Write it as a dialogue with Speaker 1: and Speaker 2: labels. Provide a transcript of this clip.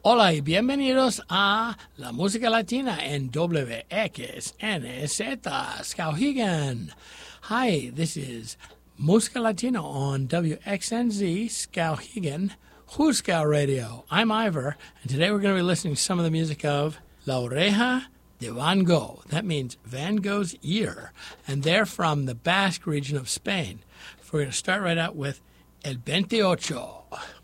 Speaker 1: Hola y bienvenidos a La Música Latina en WXNZ Skowhegan. Hi, this is Música Latina on WXNZ Skowhegan, Huskow Radio. I'm Ivor, and today we're going to be listening to some of the music of La Oreja de Van Gogh. That means Van Gogh's ear, and they're from the Basque region of Spain. We're going to start right out with El 28.